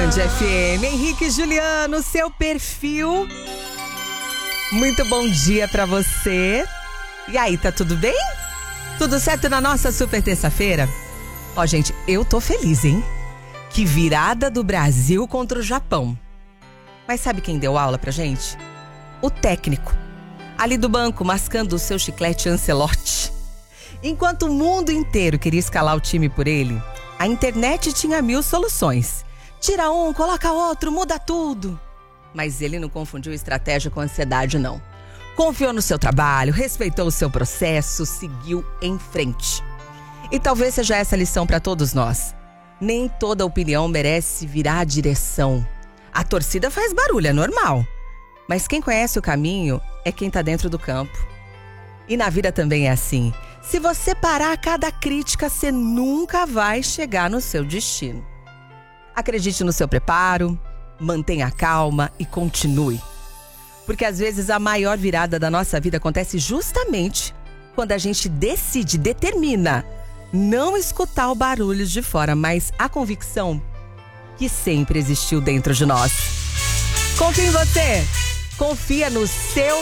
Band FM. Henrique e Juliano, seu perfil. Muito bom dia pra você. E aí, tá tudo bem? Tudo certo na nossa super terça-feira? Ó, gente, eu tô feliz, hein? Que virada do Brasil contra o Japão. Mas sabe quem deu aula pra gente? O técnico. Ali do banco, mascando o seu chiclete Ancelotti. Enquanto o mundo inteiro queria escalar o time por ele, a internet tinha 1000 soluções. Tira um, coloca outro, muda tudo. Mas ele não confundiu estratégia com ansiedade, não. Confiou no seu trabalho, respeitou o seu processo, seguiu em frente. E talvez seja essa a lição para todos nós. Nem toda opinião merece virar a direção. A torcida faz barulho, é normal. Mas quem conhece o caminho é quem tá dentro do campo. E na vida também é assim. Se você parar a cada crítica, você nunca vai chegar no seu destino. Acredite no seu preparo, mantenha calma e continue. Porque às vezes a maior virada da nossa vida acontece justamente quando a gente decide, determina não escutar o barulho de fora, mas a convicção que sempre existiu dentro de nós. Confia em você, confia no seu